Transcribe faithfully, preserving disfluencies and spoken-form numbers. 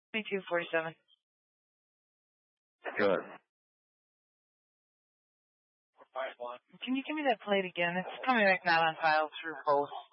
twenty-two forty-seven. Good. Can you give me that plate again? It's coming back not on file through post.